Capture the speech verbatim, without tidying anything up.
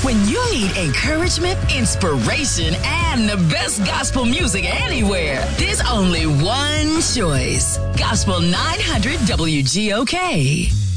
When you need encouragement, inspiration, and the best gospel music anywhere, there's only one choice. Gospel nine hundred W G O K.